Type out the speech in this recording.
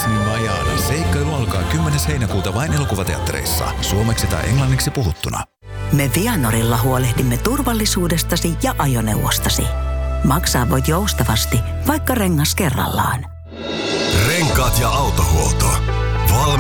Disneyn Vajana. Seikkailu alkaa 10. heinäkuuta vain elokuvateattereissa. Suomeksi tai englanniksi puhuttuna. Me Vianorilla huolehdimme turvallisuudestasi ja ajoneuvostasi. Maksaa voit joustavasti, vaikka rengas kerrallaan. Renkaat ja autohuolto.